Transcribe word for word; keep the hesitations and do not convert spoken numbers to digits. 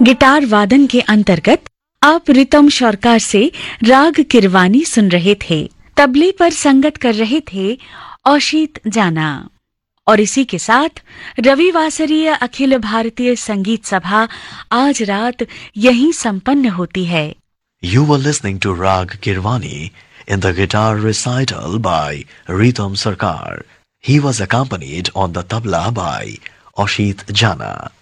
Guitar वादन के अंतर्गत आप रितम सरकार से राग किरवानी सुन रहे थे। तबले पर संगत कर रहे थे औशित जाना। और इसी के साथ रविवासरीय अखिल भारतीय संगीत सभा आज रात यहीं संपन्न होती है। You were listening to Rag Kirwani in the guitar recital by Ritam Sarkar. He was accompanied on the tabla by Ashit Jana.